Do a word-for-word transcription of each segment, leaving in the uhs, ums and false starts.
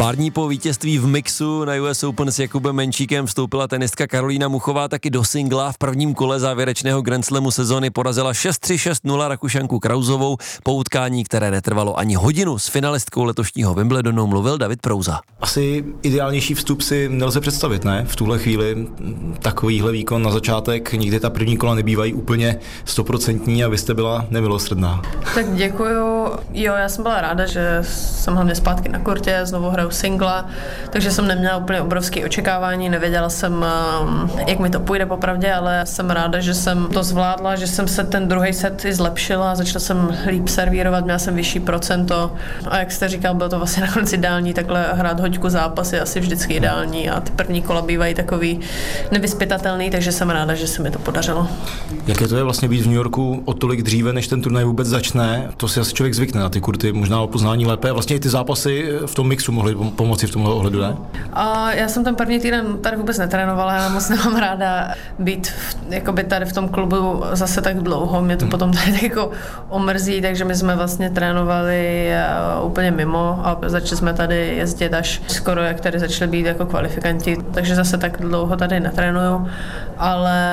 Pár dní po vítězství v mixu na U S Open s Jakubem Menčíkem vstoupila tenistka Karolína Muchová taky do singla. V prvním kole závěrečného Grand Slamu sezony porazila šest tři šest nula Rakušanku Krauzovou po utkání, které netrvalo ani hodinu. S finalistkou letošního Wimbledonu mluvil David Prouza. Asi ideálnější vstup si nelze představit, ne? V tuhle chvíli takovýhle výkon na začátek, nikdy ta první kola nebývají úplně stoprocentní a vy jste byla nemilosrdná. Tak děkuju. Jo, já jsem byla ráda, že jsem hlavně zpátky na kortě, znovu hraju singla, takže jsem neměla úplně obrovské očekávání, nevěděla jsem, jak mi to půjde popravdě, ale jsem ráda, že jsem to zvládla, že jsem se ten druhý set i zlepšila, začala jsem líp servírovat, měla jsem vyšší procento a jak jste říkal, bylo to vlastně nakonec ideální, takhle hrát hoďku zápas je asi vždycky ideální a ty první kola bývají takový nevyzpytatelný, takže jsem ráda, že se mi to podařilo. Jaké to je vlastně být v New Yorku o tolik dříve, než ten turnaj vůbec začne? To si asi člověk zvykne na ty kurty, možná o poznání lépe. Vlastně i ty zápasy v tom mixu mohly pomoci v tomhle ohledu, ne? A já jsem ten první týden tady vůbec netrénovala, já moc nemám ráda být v, jakoby tady v tom klubu zase tak dlouho, mě to hmm. potom tady tak jako omrzí, takže my jsme vlastně trénovali uh, úplně mimo a začali jsme tady jezdit až skoro, jak tady začali být jako kvalifikanti, takže zase tak dlouho tady netrénuju, ale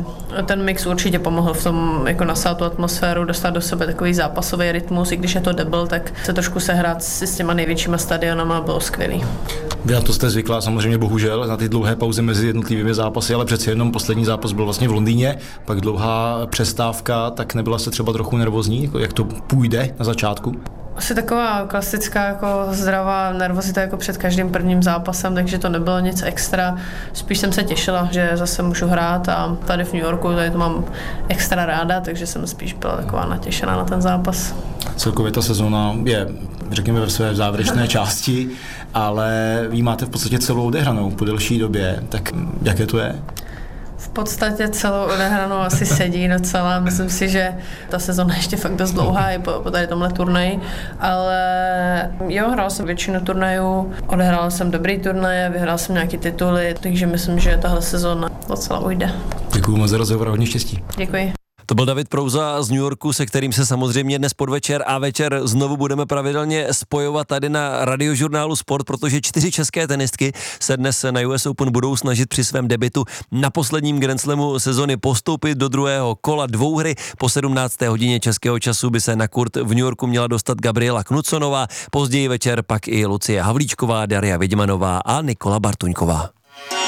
ten mix určitě pomohl v tom jako nasát tu atmosféru, dostat do sebe takový zápasový rytmus, i když je to double, tak se trošku sehrát si s těma největšíma stadionama bylo skvělý. Vy na to jste zvyklá samozřejmě bohužel, na ty dlouhé pauzy mezi jednotlivými zápasy, ale přeci jenom poslední zápas byl vlastně v Londýně, pak dlouhá přestávka, tak nebyla se třeba trochu nervózní, jako jak to půjde na začátku? Asi taková klasická jako zdravá nervozita jako před každým prvním zápasem, takže to nebylo nic extra. Spíš jsem se těšila, že zase můžu hrát a tady v New Yorku tady to mám extra ráda, takže jsem spíš byla taková natěšená na ten zápas. Celkově ta sezóna je, řekněme, ve své závěrečné části, ale vy máte v podstatě celou odehranou po delší době, tak jaké to je? V podstatě celou odehranou asi sedí docela. Myslím si, že ta sezona ještě fakt dost dlouhá i po, po tady tomhle turnaji, ale jo, hrál jsem většinu turnajů, odehrál jsem dobrý turnaje, vyhrál jsem nějaký tituly, takže myslím, že tahle sezona docela ujde. Děkuju moc za rozhovor a hodně štěstí. Děkuji. To byl David Prouza z New Yorku, se kterým se samozřejmě dnes podvečer a večer znovu budeme pravidelně spojovat tady na Radiožurnálu Sport, protože čtyři české tenistky se dnes na U S Open budou snažit při svém debutu na posledním Grand Slamu sezony postoupit do druhého kola dvouhry. Po sedmnácté hodině českého času by se na kurt v New Yorku měla dostat Gabriela Knuconová, později večer pak i Lucie Havlíčková, Daria Vidmanová a Nikola Bartuňková.